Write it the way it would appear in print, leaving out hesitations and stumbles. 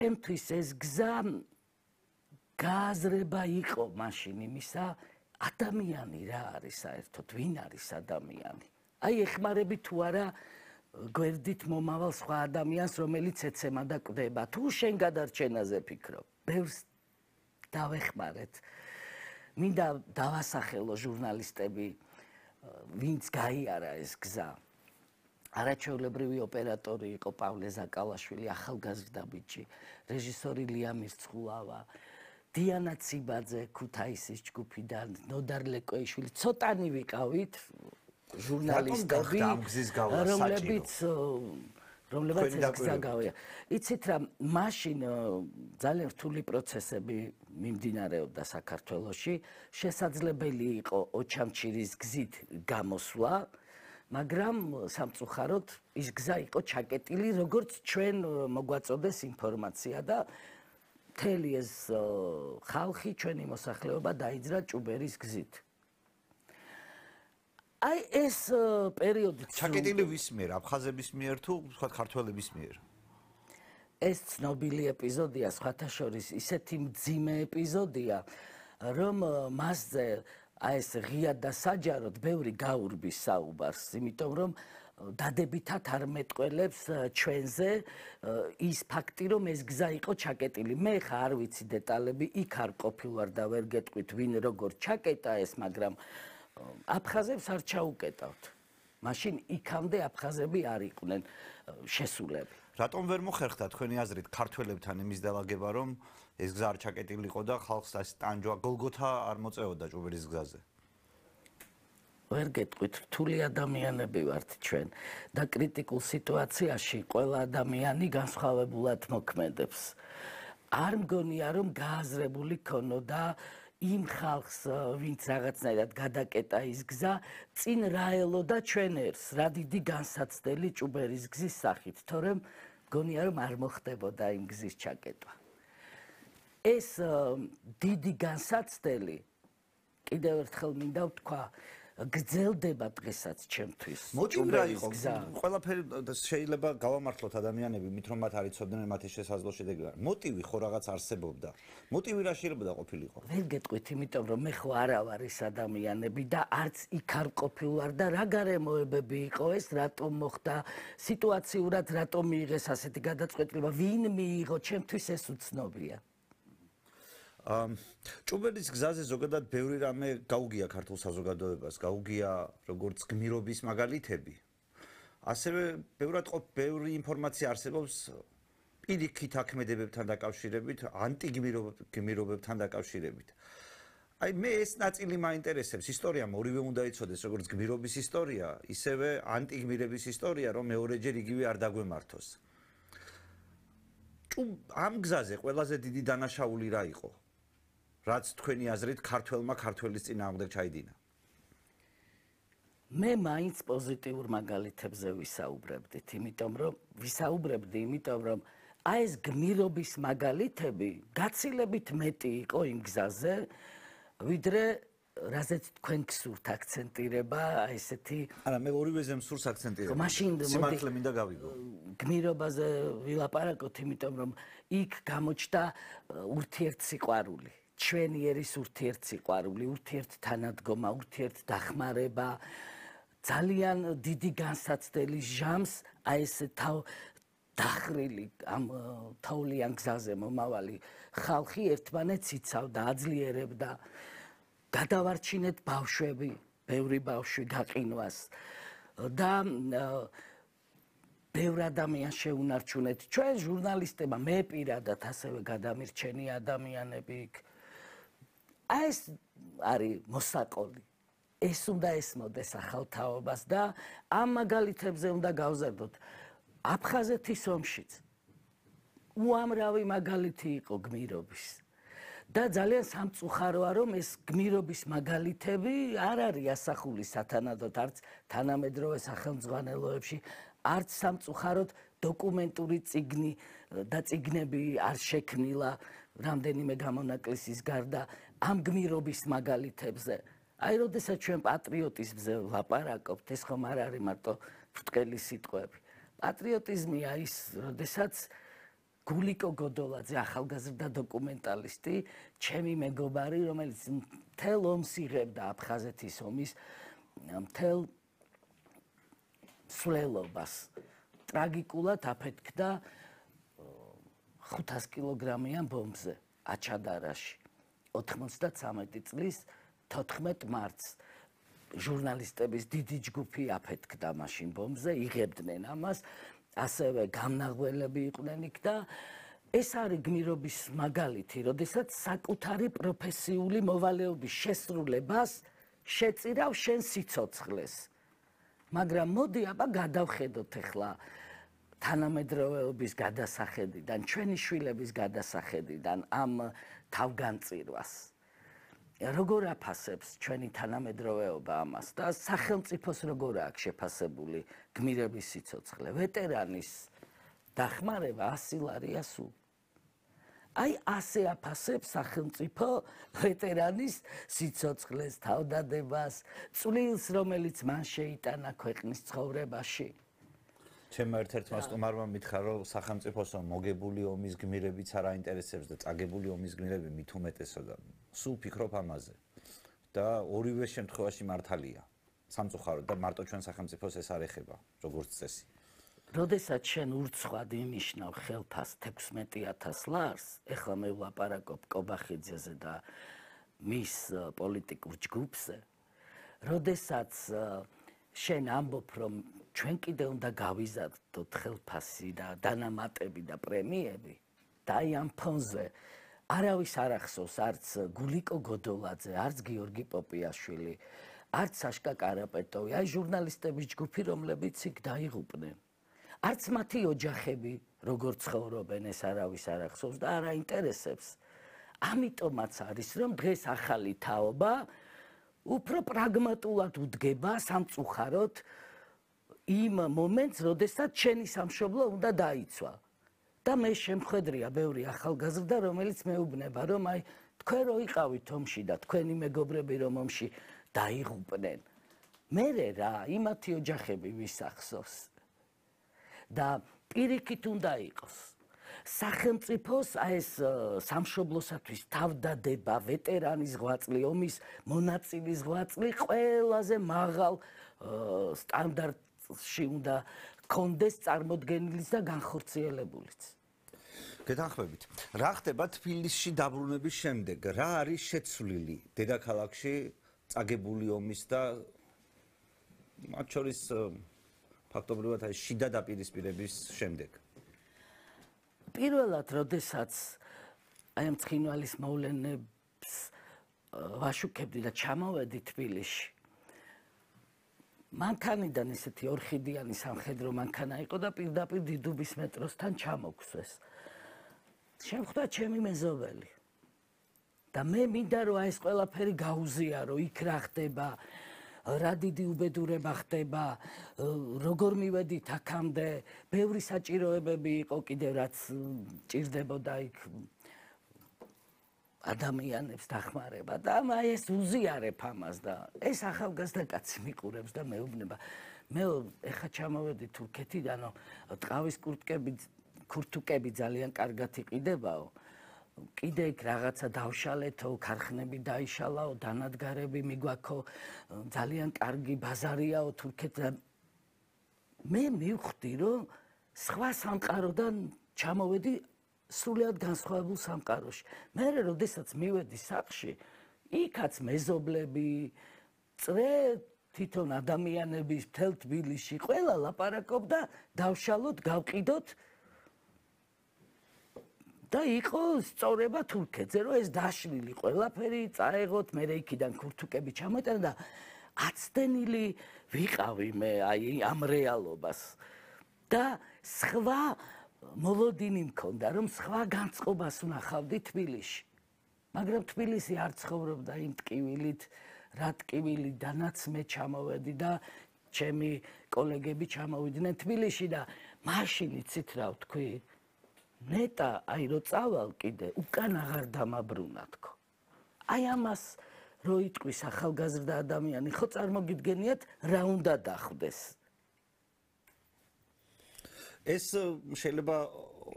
ჩემთვის ეს გზა გააზრება იყო მაშინ იმისა, ადამიანი რა არის საერთოდ, ვინ არის ადამიანი. აი ეხმარები თუ არა გვერდით მომავალ სხვა ადამიანს, რომელიც ეცემა და კვდება, თუ შენ გადარჩენაზე ფიქრობ, ბევრს დავეხმარეთ. მინდა დავასახელო ჟურნალისტები, ვინც გაიარა ეს გზა. არაჩვეულებრივი ოპერატორი იყო პავლე ზაკალაშვილი, ახალგაზრდა ბიჭი, რეჟისორი ლია მირცხულავა, დიანა ციბაძე ქუთაისის ჯგუფიდან, ნოდარ ლეკოიშვილი, ცოტანი ვიყავით ჟურნალისტები, რომლებიც ეს გზა გავია. იცით რა, მაშინ ძალიან რთული პროცესები მიმდინარეობდა საქართველოში, შესაძლებელი იყო ოჩამჩირის გზით გამოსვლა, მაგრამ სამწუხაროდ ის გზა იყო ჩაკეტილი, როგორც ჩვენ მოგვაწოდეს ინფორმაცია და მთელი ეს ხალხი, ჩვენი მოსახლეობა დაიძრა ჭუბერის გზით. აი ეს პერიოდი ჩაკეტილი ვის მიერ, აფხაზების მიერ თუ სხვა ქართველების მიერ? ეს ცნობილი ეპიზოდია, სხვათა შორის ისეთი მძიმე ეპიზოდია, რომ მასზე აი ეს ღია და საჯაროდ ბევრი გაურბის საუბარს, იმიტომ რომ დადებითად არ მეტყველებს ჩვენზე ის ფაქტი, რომ ეს გზა იყო ჩაკეტილი. მე ხა არ ვიცი დეტალები, იქ არ ყოფილვარ და ვერ გეტყვით ვინ როგორ ჩაკეტა ეს, მაგრამ აფხაზებს არ ჩაუკეტავთ. მაშინ იქამდე აფხაზები არ იყვნენ შესულები. რატომ ვერ მოხერხდა თქვენი აზრით ქართველებთან იმის დალაგება, რომ ეს გზა არ ჩაკეტილიყო და ხალხს ეს ტანჯვა გოლგოთა არ მოწეოდა ჭუბერის გზაზე? ვერ გეტყვით, რთული ადამიანები ვართ ჩვენ და კრიტიკულ სიტუაციაში ყველა ადამიანი განსხვავებულად მოქმედებს. არ მგონია, რომ გააზრებული ქონოდა იმ ხალხს, ვინც რაღაცნაირად გადაკეტა ის გზა, წინ რა ელოდა ჩვენ ერს, რა დიდი განსაცდელი ჭუბერის გზის სახით, თორემ მგონია, რომ არ მოხდებოდა იმ გზის ჩაკეტვა. ეს დიდი განსაცდელი, კიდევ ერთხელ მინდა ვთქვა, გრძელდება დღესაც ჩემთვის. მოტივი რა იყო? ყველაფერი შეიძლება გავამართლოთ ადამიანები, მით რომ მათ არ იცოდნენ მათი შესაძლო შედეგი. მოტივი ხო რაღაც არსებობდა? მოტივი რა შეიძლება ყოფილიყო? ვერ გეტყვით, იმიტომ რომ მე ხო არა ვარ ის ადამიანები და არც იქ არ ყოფილვარ და რა გარემოებები იყო ეს, რატომ მოხდა, სიტუაციურად რატომ მიიღეს ასეთი გადაწყვეტილება, ვინ მიიღო, ჩემთვის ეს უცნობია. ჭუბერის გზაზე ზოგადად ბევრი რამე გაუგია ქართულ საზოგადოებას, გაუგია როგორც გმირობის მაგალითები. ასევე ბევრი ინფორმაცია არსებობს პირიქით აქმედებებთან დაკავშირებით, ანტიგმირობებთან დაკავშირებით. აი მე ეს ნაწილი მაინტერესებს, ისტორიამ ორივე უნდა იცოდეს, როგორც გმირობის ისტორია, ისევე ანტიგმირების ისტორია, რომ მეორეჯერ იგივე არ დაგვემართოს. ამ გზაზე ყველაზე დიდი დანაშაული რა იყო? რაც თქვენი აზრით ქართველმა ქართველის წინააღმდეგ ჩაიდინა? მე მაინც პოზიტიურ მაგალითებზე ვისაუბრებდით, იმიტომ რომ აი ეს გმირობის მაგალითები გაცილებით მეტი იყო იმ გზაზე, ვიდრე რაზეც თქვენ გსურთ აქცენტირება, აი ესეთი. არა, მე ორივეზე მსურს აქცენტირება. მაშინ სიმართლე მინდა გავიგო. გმირობაზე ვილაპარაკოთ, იმიტომ რომ იქ გამოჩნდა ურთიერთსიყვარული. ჩვენი ერის ურთიერთსიყვარული, ურთიერთთანადგომა, ურთიერთდახმარება, ძალიან დიდი განსაცდელი ჟამს აი ეს დახრილი ამ თოვლიან გზაზე მომავალი ხალხი ერთმანეთს იცავდა, აძლიერებდა. გადავარჩინეთ ბავშვები, ბევრი ბავშვი გაყინვას და ბევრ ადამიანს შეუნარჩუნეთ. ჩვენ ჟურნალისტებმა, მე პირადად ასევე გადამირჩენი ადამიანები იქ. აი ეს არის მოსაყოლი. ეს უნდა ესმოდეს ახალ თაობას და ამ მაგალითებზე უნდა გავზარდოთ. აფხაზეთის ომშიც უამრავი მაგალითი იყო გმირობის. და ძალიან სამწუხაროა, რომ ეს გმირობის მაგალითები არ არის ასახული სათანადოდ არც თანამედროვე სახელმძღვანელოებში, არც სამწუხაროდ დოკუმენტური წიგნი და წიგნები არ შექმნილა რამდენიმე გამონაკლისის გარდა ამ გმირობის მაგალითებზე. აი, როდესაც ჩვენ პატრიოტიზმზე ვლაპარაკობთ, ეს ხომ არ არის მარტო ბრტყელი სიტყვები. პატრიოტიზმია ის, როდესაც გულიკო გოდოლაძე ახალგაზრდა დოკუმენტალისტი, ჩემი მეგობარი, რომელიც მთელ ომს იღებდა აფხაზეთის ომის მთელ სვლელობას. ტრაგიკულად აფეთქდა 500 კილოგრამიან ბომბზე აჩადარაში 93 წლის 14 მარტს ჟურნალისტების დიდი ჯგუფი აფეთქდა მაშინ ბომბზე, იღებდნენ ამას, ასევე გამნაღველები იყვნენ იქ და ეს არის გმირობის მაგალითი, როდესაც საკუთარი პროფესიული მოვალეობის შესრულებას შეწირავ შენ სიცოცხლეს. მაგრამ მოდი აბა გადავხედოთ ახლა თანამედროვეობის გადასახედიდან, ჩვენი შვილების გადასახედიდან ამ თავგანწირვას. როგორ აფასებს ჩვენი თანამედროვეობა ამას და სახელმწიფოს როგორ აქვს შეფასებული გმირების სიცოცხლე? ვეტერანის დახმარება 100 ლარია სულ. აი ასე აფასებს სახელმწიფო ვეტერანის სიცოცხლეს, თავდადებას, წვლილს, რომელიც მან შეიტანა ქვეყნის ცხოვრებაში. ჩემმა ერთ-ერთმა სტუმარმა მითხრა, რომ სახელმწიფოს მოგებული ომის გმირებიც არ აინტერესებს და წაგებული ომის გმირები მით უმეტესო და სულ ფიქრობ ამაზე. და ორივე შემთხვევაში მართალია. სამწუხაროდ და მარტო ჩვენ სახელმწიფოს ეს არ ეხება, როგორც წესი. როდესაც შენ ურცხვად ინიშნავ ხელფას 16,000 ლარს, ეხლა მე ვლაპარაკობ კობახიძეზე და მის პოლიტიკურ ჯგუფზე, როდესაც შენ ამბობ, რომ ჩვენ კიდე უნდა გავიზარდოთ ხელფასი და დანამატები და პრემიები და აი ამ ფონზე არავის არ ახსოვს არც გულიკო გოდოლაძე, არც გიორგი პოპიაშვილი, არც საშკა კარაპეტოვი, აი ჟურნალისტების ჯგუფი, რომლებიც იქ დაიღუპნენ. არც მათი ოჯახები როგორ ცხოვრობენ, ეს არავის არ ახსოვს და არ აინტერესებს. ამიტომაც არის, რომ დღეს ახალი თაობა უფრო პრაგმატულად უდგება სამწუხაროდ იმ მომენტს, როდესაც შენი სამშობლო უნდა დაიცვა. და მე შემხედრია ბევრი ახალგაზრდა, რომელიც მეუბნება, რომ აი თქვენ რო იყავით ომში და თქვენი მეგობრები რომ ომში დაიღუპნენ. მერე რა, იმათი ოჯახები ვის ახსოვს? და პირიქით უნდა იყოს. სახელმწიფოს ეს სამშობლოსათვის თავდადება, ვეტერანის ღვაწლი, ომის მონაწილის ღვაწლი ყველაზე მაღალ სტანდარტში უნდა კონდეს წარმოდგენილიც და განხორციელებულიც. გეთანხმებით. რა ხდება თბილისში დაბრუნების შემდეგ? რა არის შეცვლილი დედაქალაქში წაგებული ომის და მათ შორის ფაქტობრივად აი შიდა დაპირისპირების შემდეგ? პირველად, როდესაც აი ამ ცხინვალის მოვლენებს ვაშუქებდი და ჩამოვედი თბილისში, მანქანიდან ესეთი ორხიდიანი სამხედრო მანქანა იყო და პირდაპირ დიდუბის მეტროსთან ჩამოგვსვეს. შემხვდა ჩემი მეზობელი. და მე მინდა რომ ეს ყველაფერი გაუზიარო, იქ რა ხდება, რა დიდი უბედურება ხდება, როგორ მივედით აქამდე, ბევრი საჭიროებები იყო კიდევ რაც ჭირდებოდა იქ ადამიანებს დახმარება და აი ეს უზიარებ ამას და ეს ახალგაზრდა კაცი მიყურებს და მეუბნება, მე ეხა ჩამოვედი თურქეთიდან, ტყავის ქურთუკები ძალიან კარგად იყიდებაო. კიდე იქ რაღაცა დავშალეთო, ქარხნები დაიშალაო, დანადგარები მიგვაქო, ძალიან კარგი ბაზარიაო თურქეთში. მე მივხვდი, რომ სხვა სამყაროდან ჩამოვედი სრულიად განსხვავებულ სამყაროში. მე როდესაც მივედი სახლში, იქაც მეზობლები, წრე თვითონ ადამიანები მთელ თბილისში ყველა ლაპარაკობდა, დავშალოთ, გავყიდოთ და იყო სწორება თურქეთზე, რომ ეს დაშლილი ყველაფერი წაეღოთ, მე იქიდან ქურთუკები ჩამოეტანა და აცდენილი ვიყავი მე აი ამ რეალობას. და სხვა მოლოდინი მქონდა, რომ სხვა განწყობას ვნახავდი თბილისში. მაგრამ თბილისი არ ცხოვრობდა იმ ტკივილით, რა ტკივილიდანაც მე ჩამოვედი და ჩემი კოლეგები ჩამოვიდნენ თბილისში და მაშინ იცით რა ვთქვი? ნეტა აი რო წავალ კიდე უკან აღარ დამაბრუნა თქო. აი ამას რო იტყვის ახალგაზრდა ადამიანი, ხო წარმოგიდგენიათ რა უნდა დახვდეს? ეს შეიძლება